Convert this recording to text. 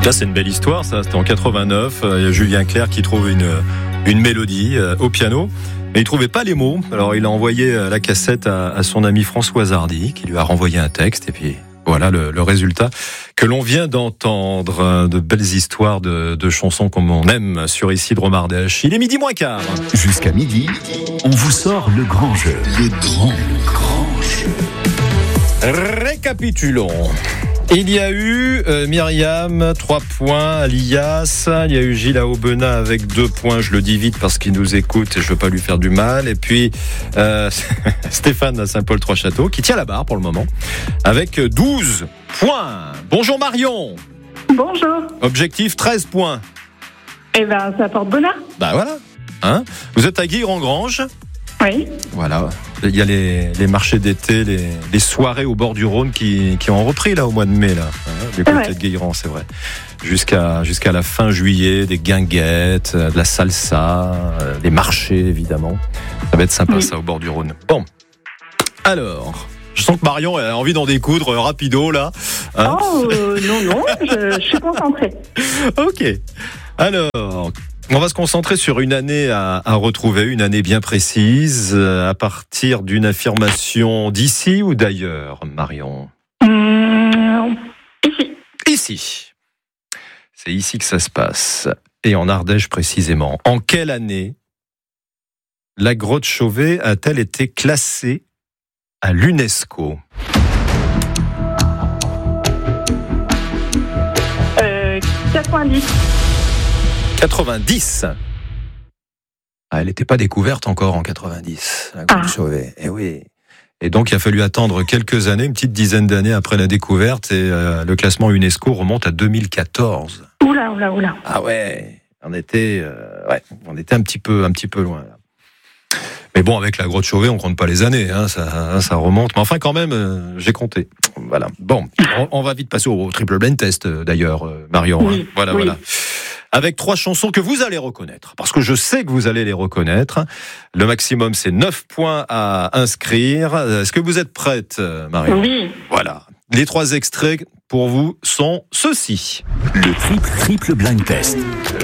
Là, c'est une belle histoire, ça. C'était en 89. Il y a Julien Clerc qui trouve une mélodie au piano. Mais il trouvait pas les mots. Alors, il a envoyé la cassette à son ami François Hardy, qui lui a renvoyé un texte. Et puis, voilà le résultat que l'on vient d'entendre. De belles histoires de chansons comme on aime sur ici de Romardèche. Il est 12:15. Jusqu'à midi, on vous sort le grand jeu. Le grand jeu. Récapitulons. Il y a eu Myriam, 3 points, Alias, il y a eu Gilles à Aubenas avec 2 points, je le dis vite parce qu'il nous écoute et je veux pas lui faire du mal, et puis Stéphane à Saint-Paul-Trois-Châteaux qui tient la barre pour le moment avec 12 points. Bonjour Marion. Bonjour. Objectif 13 points. Eh ben, ça porte bonheur. Bah voilà. Hein, vous êtes à Guilherand-Granges. Oui. Voilà, il y a les marchés d'été, les soirées au bord du Rhône qui ont repris là au mois de mai là, du côté de Guilherand, c'est vrai. Jusqu'à la fin juillet, des guinguettes, de la salsa, des marchés évidemment. Ça va être sympa ça au bord du Rhône. Bon, alors, je sens que Marion a envie d'en découdre rapido là. Hein, non, je suis concentrée. Ok, alors... On va se concentrer sur une année à retrouver, une année bien précise, à partir d'une affirmation d'ici ou d'ailleurs, Marion ? Ici. C'est ici que ça se passe, et en Ardèche précisément. En quelle année la grotte Chauvet a-t-elle été classée à l'UNESCO ? 90. 90. Ah, elle n'était pas découverte encore en 90, la grotte Chauvet. Eh oui. Et donc, il a fallu attendre quelques années, une petite dizaine d'années après la découverte, et le classement UNESCO remonte à 2014. Oula. Ah ouais, on était un petit peu loin. Là. Mais bon, avec la grotte Chauvet, on compte pas les années, hein, ça remonte. Mais enfin, quand même, j'ai compté. Voilà. Bon, on va vite passer au triple blind test, d'ailleurs, Marion. Oui, hein. Voilà. Avec 3 chansons que vous allez reconnaître, parce que je sais que vous allez les reconnaître. Le maximum, c'est 9 points à inscrire. Est-ce que vous êtes prête, Marion ? Oui. Voilà. Les 3 extraits pour vous sont ceux-ci. Le triple blind test.